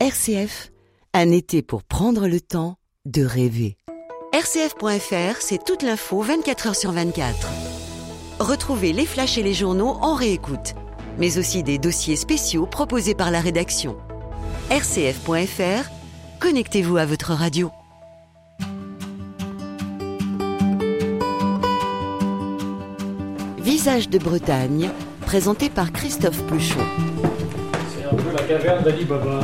RCF, un été pour prendre le temps de rêver. RCF.fr, c'est toute l'info 24h sur 24. Retrouvez les flashs et les journaux en réécoute, mais aussi des dossiers spéciaux proposés par la rédaction. RCF.fr, connectez-vous à votre radio. Visage de Bretagne, présenté par Christophe Pluchon. C'est un peu la caverne d'Ali Baba.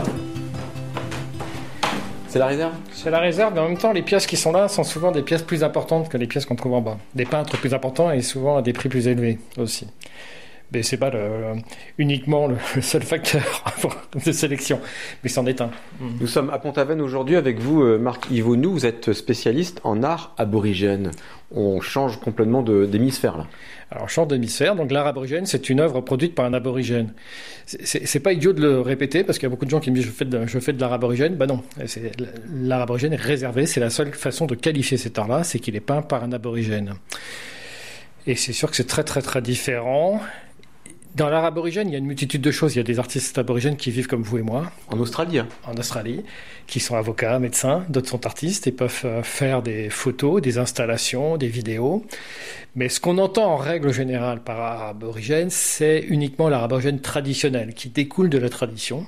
C'est la réserve ? C'est la réserve, mais en même temps, les pièces qui sont là sont souvent des pièces plus importantes que les pièces qu'on trouve en bas. Des peintres plus importants et souvent à des prix plus élevés aussi. Mais c'est pas uniquement le seul facteur de sélection, mais c'en est un. Nous sommes à Pont-Aven aujourd'hui avec vous, Marc Yvonou. Vous êtes spécialiste en art aborigène. On change complètement d'hémisphère là. Alors, change d'hémisphère, donc l'art aborigène, c'est une œuvre produite par un aborigène. C'est pas idiot de le répéter, parce qu'il y a beaucoup de gens qui me disent je fais de l'art aborigène. Ben non, l'art aborigène est réservé, c'est la seule façon de qualifier cet art-là, c'est qu'il est peint par un aborigène. Et c'est sûr que c'est très très très différent. Dans l'art aborigène, il y a une multitude de choses. Il y a des artistes aborigènes qui vivent comme vous et moi. En Australie. En Australie, qui sont avocats, médecins, d'autres sont artistes et peuvent faire des photos, des installations, des vidéos. Mais ce qu'on entend en règle générale par art aborigène, c'est uniquement l'art aborigène traditionnel, qui découle de la tradition.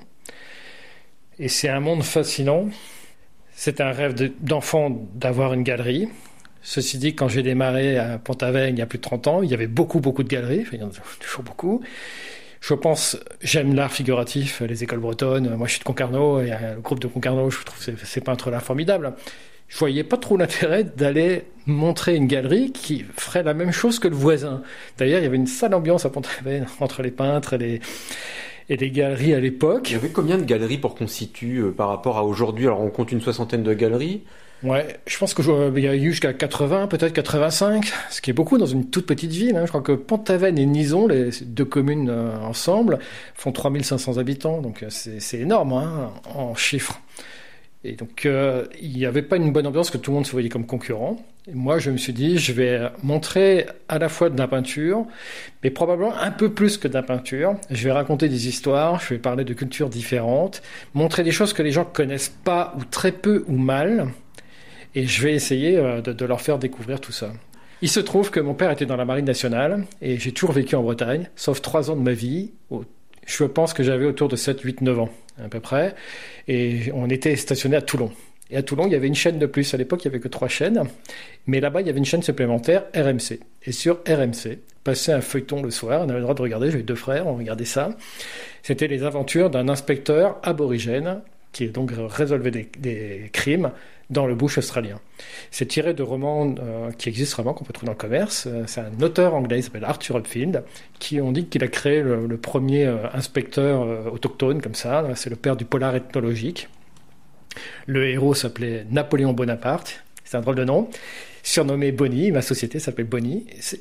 Et c'est un monde fascinant. C'est un rêve d'enfant d'avoir une galerie. Ceci dit, quand j'ai démarré à Pont-Aven il y a plus de 30 ans, il y avait beaucoup de galeries, il y en a toujours beaucoup. Je pense, j'aime l'art figuratif, les écoles bretonnes, moi je suis de Concarneau, et le groupe de Concarneau, je trouve ces peintres-là formidables. Je voyais pas trop l'intérêt d'aller montrer une galerie qui ferait la même chose que le voisin. D'ailleurs, il y avait une sale ambiance à Pont-Aven entre les peintres et les galeries à l'époque. Il y avait combien de galeries pour qu'on situe par rapport à aujourd'hui ? Alors on compte une 60aine de galeries. Ouais, je pense qu'il y a eu jusqu'à 80, peut-être 85, ce qui est beaucoup dans une toute petite ville. Je crois que Pont-Aven et Nison, les deux communes ensemble, font 3500 habitants, donc c'est énorme en chiffres. Et donc il n'y avait pas une bonne ambiance, que tout le monde se voyait comme concurrent. Et moi, je me suis dit, je vais montrer à la fois de la peinture, mais probablement un peu plus que de la peinture. Je vais raconter des histoires, je vais parler de cultures différentes, montrer des choses que les gens connaissent pas, ou très peu, ou mal. Et je vais essayer de leur faire découvrir tout ça. Il se trouve que mon père était dans la Marine nationale et j'ai toujours vécu en Bretagne, sauf 3 ans de ma vie. Je pense que j'avais autour de 7, 8, 9 ans à peu près. Et on était stationné à Toulon. Et à Toulon, il y avait une chaîne de plus. À l'époque, il n'y avait que 3 chaînes. Mais là-bas, il y avait une chaîne supplémentaire, RMC. Et sur RMC, passait un feuilleton le soir. On avait le droit de regarder. J'avais 2 frères, on regardait ça. C'était les aventures d'un inspecteur aborigène qui donc résolvait des crimes dans le bush australien. C'est tiré de romans qui existent vraiment, qu'on peut trouver dans le commerce. C'est un auteur anglais, il s'appelle Arthur Upfield, qui on dit qu'il a créé le premier inspecteur autochtone, comme ça. C'est le père du polar ethnologique. Le héros s'appelait Napoléon Bonaparte, c'est un drôle de nom. Surnommé Bonnie, ma société s'appelle Bonnie. C'est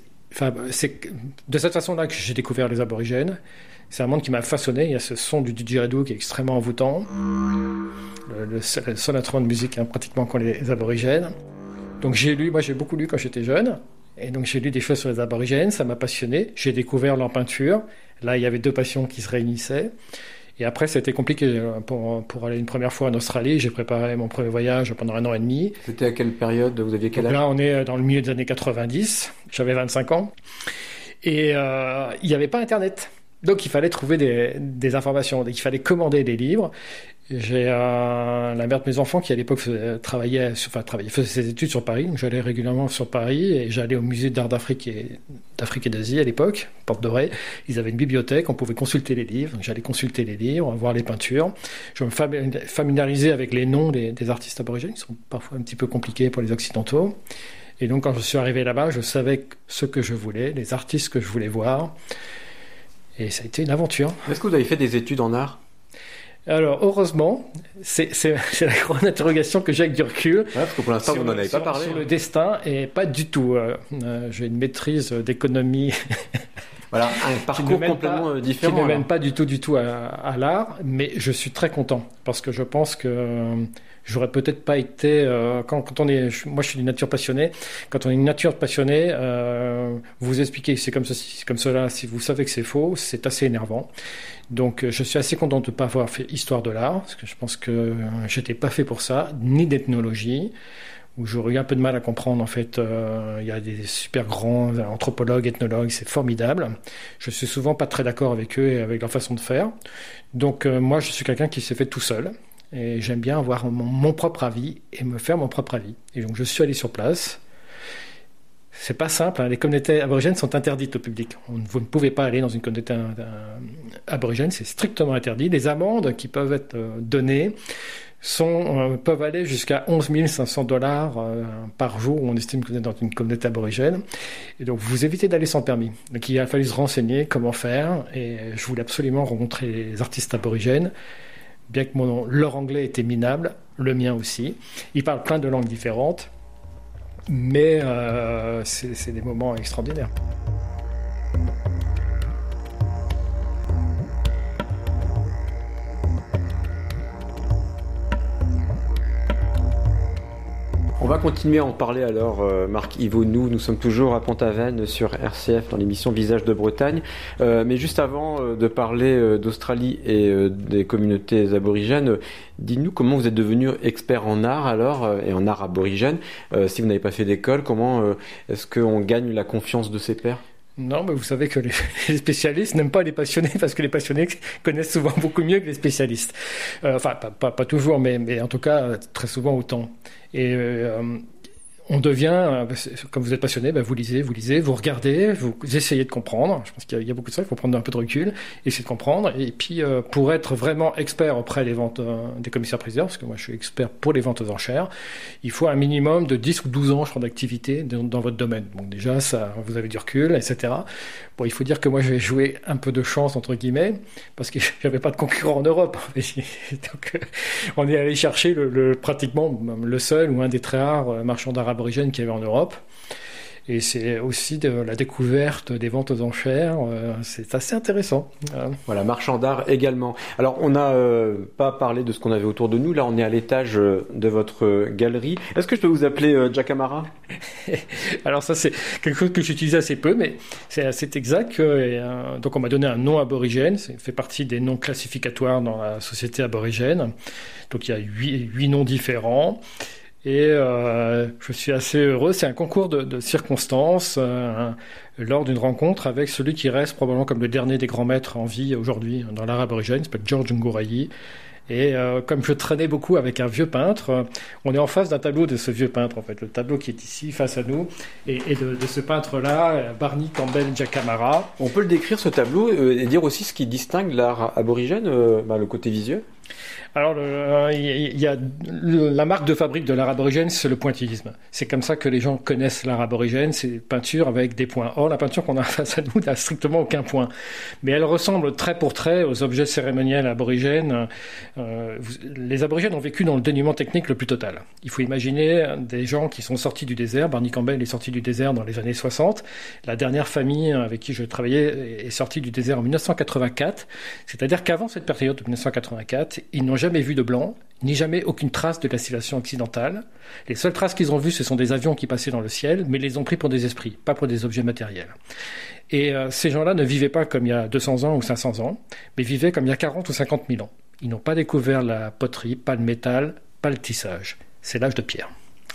de cette façon-là que j'ai découvert les aborigènes. C'est un monde qui m'a façonné. Il y a ce son du didgeridoo qui est extrêmement envoûtant. Le seul instrument de musique pratiquement qu'ont les aborigènes. Donc j'ai beaucoup lu quand j'étais jeune. Et donc j'ai lu des choses sur les aborigènes, ça m'a passionné. J'ai découvert leur peinture. Là, il y avait 2 passions qui se réunissaient. Et après, c'était compliqué pour aller une première fois en Australie. J'ai préparé mon premier voyage pendant 1 an et demi. C'était à quelle période ? Vous aviez quel âge ? Là, on est dans le milieu des années 90. J'avais 25 ans. Et il n'y avait pas Internet. Donc il fallait trouver des informations, il fallait commander des livres. J'ai la mère de mes enfants qui à l'époque faisait ses études sur Paris, donc j'allais régulièrement sur Paris et j'allais au musée d'art d'Afrique et d'Asie à l'époque, Porte Dorée. Ils avaient une bibliothèque, on pouvait consulter les livres, donc j'allais consulter les livres, voir les peintures. Je me familiarisais avec les noms des artistes aborigènes, qui sont parfois un petit peu compliqués pour les occidentaux. Et donc quand je suis arrivé là-bas, je savais ce que je voulais, les artistes que je voulais voir. Et ça a été une aventure. Est-ce que vous avez fait des études en art ? Alors, heureusement, c'est la grande interrogation que j'ai avec du recul. Ouais, parce que pour l'instant, vous n'en avez pas parlé. Sur le destin, et pas du tout. J'ai une maîtrise d'économie. Voilà, un parcours complètement différent. Qui ne mène pas du tout à l'art, mais je suis très content parce que je pense que j'aurais peut-être pas été quand on est. Moi, je suis d'une nature passionnée. Quand on est une nature passionnée, vous expliquez que c'est comme ceci, c'est comme cela. Si vous savez que c'est faux, c'est assez énervant. Donc, je suis assez content de ne pas avoir fait histoire de l'art parce que je pense que j'étais pas fait pour ça, ni d'ethnologie, où j'aurais eu un peu de mal à comprendre. En fait, il y a des super grands anthropologues, ethnologues, c'est formidable. Je suis souvent pas très d'accord avec eux et avec leur façon de faire. Donc, moi, je suis quelqu'un qui s'est fait tout seul. Et j'aime bien avoir mon propre avis et me faire mon propre avis. Et donc, je suis allé sur place. C'est pas simple, hein. Les communautés aborigènes sont interdites au public. Vous ne pouvez pas aller dans une communauté aborigène, c'est strictement interdit. Les amendes qui peuvent être données peuvent aller jusqu'à 11 500 $ par jour où on estime que vous êtes dans une communauté aborigène. Et donc, vous évitez d'aller sans permis. Donc, il a fallu se renseigner comment faire. Et je voulais absolument rencontrer les artistes aborigènes, bien que leur anglais était minable, le mien aussi. Ils parlent plein de langues différentes, mais c'est des moments extraordinaires. On va continuer à en parler alors, Marc-Yvo. Nous sommes toujours à Pont-Aven sur RCF dans l'émission Visage de Bretagne. Mais juste avant de parler d'Australie et des communautés aborigènes, dites-nous comment vous êtes devenu expert en art alors, et en art aborigène. Si vous n'avez pas fait d'école, comment est-ce qu'on gagne la confiance de ses pairs ? Non, mais vous savez que les spécialistes n'aiment pas les passionnés parce que les passionnés connaissent souvent beaucoup mieux que les spécialistes. Enfin, pas toujours, mais en tout cas, très souvent autant. Et on devient, comme vous êtes passionné, vous lisez, vous regardez, vous essayez de comprendre. Je pense qu'il y a beaucoup de ça, il faut prendre un peu de recul, essayer de comprendre. Et puis, pour être vraiment expert auprès des ventes des commissaires-priseurs, parce que moi je suis expert pour les ventes aux enchères, il faut un minimum de 10 ou 12 ans, je crois, d'activité dans votre domaine. Donc déjà, ça, vous avez du recul, etc. Bon, il faut dire que moi, j'ai joué un peu de chance, entre guillemets, parce que j'avais pas de concurrent en Europe. Donc, on est allé chercher pratiquement le seul ou un des très rares marchands d'art aborigène qu'il y avait en Europe. Et c'est aussi de la découverte des ventes aux enchères. C'est assez intéressant. Voilà, marchand d'art également. Alors, on n'a pas parlé de ce qu'on avait autour de nous. Là, on est à l'étage de votre galerie. Est-ce que je peux vous appeler Jacamara ? Alors ça, c'est quelque chose que j'utilise assez peu, mais c'est exact. Donc, on m'a donné un nom aborigène. Ça fait partie des noms classificatoires dans la société aborigène. Donc, il y a 8 noms différents. Et je suis assez heureux. C'est un concours de circonstances lors d'une rencontre avec celui qui reste probablement comme le dernier des grands maîtres en vie aujourd'hui dans l'art aborigène. Il s'appelle George Ngourayi. Et comme je traînais beaucoup avec un vieux peintre, on est en face d'un tableau de ce vieux peintre, en fait. Le tableau qui est ici, face à nous, et de ce peintre-là, Barney Campbell Jacamara. On peut le décrire, ce tableau, et dire aussi ce qui distingue l'art aborigène, le côté visuel ? Alors, il y a la marque de fabrique de l'art aborigène, c'est le pointillisme. C'est comme ça que les gens connaissent l'art aborigène, c'est peinture avec des points. Or, la peinture qu'on a face à nous n'a strictement aucun point. Mais elle ressemble trait pour trait aux objets cérémoniels aborigènes. Les aborigènes ont vécu dans le dénuement technique le plus total. Il faut imaginer des gens qui sont sortis du désert. Barney Campbell est sorti du désert dans les années 60. La dernière famille avec qui je travaillais est sortie du désert en 1984. C'est-à-dire qu'avant cette période de 1984, ils n'ont jamais vu de blanc, ni jamais aucune trace de la civilisation occidentale. Les seules traces qu'ils ont vues, ce sont des avions qui passaient dans le ciel, mais ils les ont pris pour des esprits, pas pour des objets matériels. Et ces gens-là ne vivaient pas comme il y a 200 ans ou 500 ans, mais vivaient comme il y a 40 ou 50 000 ans. Ils n'ont pas découvert la poterie, pas le métal, pas le tissage. C'est l'âge de pierre.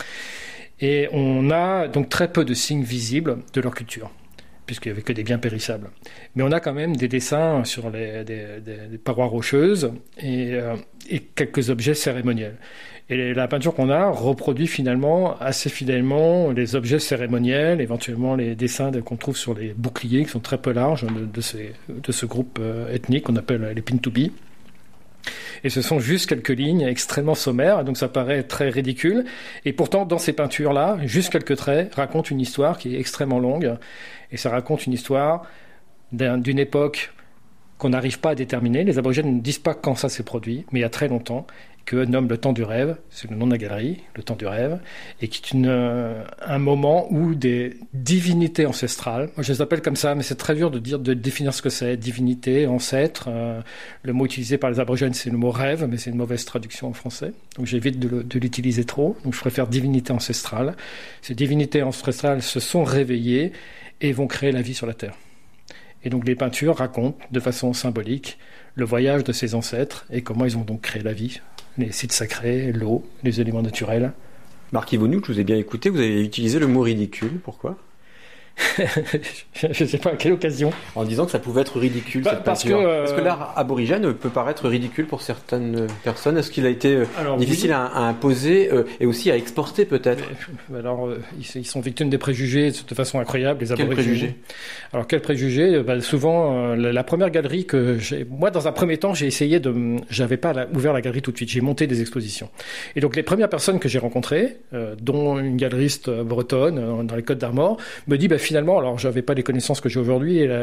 Et on a donc très peu de signes visibles de leur culture, puisqu'il n'y avait que des biens périssables. Mais on a quand même des dessins sur des parois rocheuses et quelques objets cérémoniels. Et la peinture qu'on a reproduit finalement assez fidèlement les objets cérémoniels, éventuellement les dessins qu'on trouve sur les boucliers, qui sont très peu larges de ce groupe ethnique qu'on appelle les Pintubi. Et ce sont juste quelques lignes extrêmement sommaires, donc ça paraît très ridicule. Et pourtant, dans ces peintures-là, juste quelques traits racontent une histoire qui est extrêmement longue. Et ça raconte une histoire d'une époque qu'on n'arrive pas à déterminer. Les aborigènes ne disent pas quand ça s'est produit, mais il y a très longtemps. que nomme le temps du rêve, c'est le nom de la galerie, le temps du rêve, et qui est un moment où des divinités ancestrales, moi je les appelle comme ça, mais c'est très dur de définir ce que c'est, divinité, ancêtre. Le mot utilisé par les aborigènes, c'est le mot rêve, mais c'est une mauvaise traduction en français, donc j'évite de l'utiliser trop, donc je préfère divinité ancestrale. Ces divinités ancestrales se sont réveillées et vont créer la vie sur la Terre. Et donc les peintures racontent de façon symbolique le voyage de ces ancêtres et comment ils ont donc créé la vie, les sites sacrés, l'eau, les éléments naturels. Marc Yvonou, je vous ai bien écouté, vous avez utilisé le mot ridicule, pourquoi ? Je ne sais pas à quelle occasion. En disant que ça pouvait être ridicule, cette peinture. Parce que l'art aborigène peut paraître ridicule pour certaines personnes. Est-ce qu'il a été difficile à imposer et aussi à exporter peut-être ? Alors, ils sont victimes des préjugés de façon incroyable, les aborigènes. Quels préjugés ? Alors, quels préjugés ? Souvent, la première galerie que j'ai... Moi, dans un premier temps, j'avais pas ouvert la galerie tout de suite. J'ai monté des expositions. Et donc, les premières personnes que j'ai rencontrées, dont une galeriste bretonne dans les Côtes d'Armor, me dit finalement, alors j'avais pas les connaissances que j'ai aujourd'hui et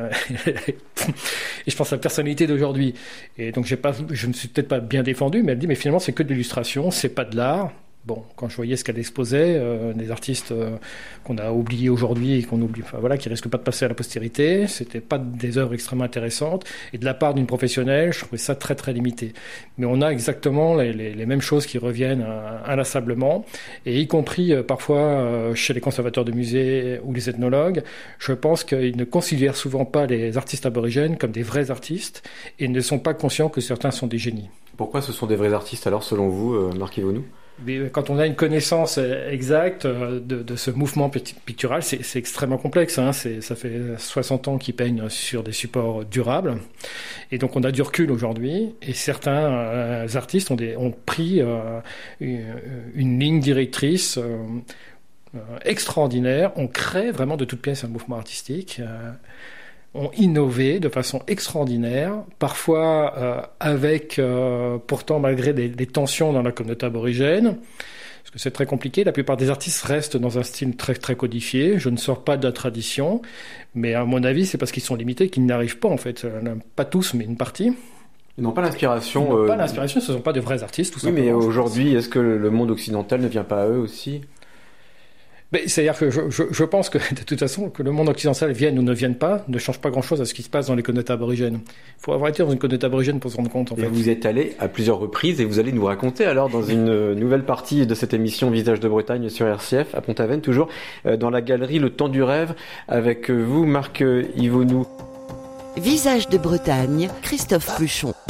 je pense à la personnalité d'aujourd'hui. Et donc je ne suis peut-être pas bien défendu, mais elle dit mais finalement c'est que de l'illustration, c'est pas de l'art. Bon, quand je voyais ce qu'elle exposait, des artistes qu'on a oubliés aujourd'hui et qu'on oublie, qui risquent pas de passer à la postérité, c'était pas des œuvres extrêmement intéressantes. Et de la part d'une professionnelle, je trouvais ça très très limité. Mais on a exactement les mêmes choses qui reviennent inlassablement, et y compris parfois chez les conservateurs de musées ou les ethnologues. Je pense qu'ils ne considèrent souvent pas les artistes aborigènes comme des vrais artistes et ne sont pas conscients que certains sont des génies. Pourquoi ce sont des vrais artistes alors selon vous, Marc Yvonou ? Mais quand on a une connaissance exacte de ce mouvement pictural, c'est extrêmement complexe. Ça fait 60 ans qu'ils peignent sur des supports durables. Et donc on a du recul aujourd'hui. Et certains artistes ont pris une ligne directrice extraordinaire. On crée vraiment de toutes pièces un mouvement artistique. Ont innové de façon extraordinaire, parfois avec, pourtant malgré des tensions dans la communauté aborigène, parce que c'est très compliqué. La plupart des artistes restent dans un style très, très codifié. Je ne sors pas de la tradition, mais à mon avis, c'est parce qu'ils sont limités qu'ils n'y arrivent pas, en fait. Pas tous, mais une partie. Ils n'ont pas l'inspiration. Ils n'ont pas l'inspiration, ce ne sont pas de vrais artistes, tout simplement. Oui, mais aujourd'hui, est-ce que le monde occidental ne vient pas à eux aussi ? C'est-à-dire que je pense que, de toute façon, que le monde occidental vienne ou ne vienne pas, ne change pas grand-chose à ce qui se passe dans les communautés aborigènes. Il faut avoir été dans une communauté aborigène pour se rendre compte, en fait. Et vous êtes allé à plusieurs reprises et vous allez nous raconter, alors, dans une nouvelle partie de cette émission Visage de Bretagne sur RCF, à Pont-Aven, toujours, dans la galerie Le Temps du Rêve, avec vous, Marc Yvonou. Visage de Bretagne, Christophe Pluchon.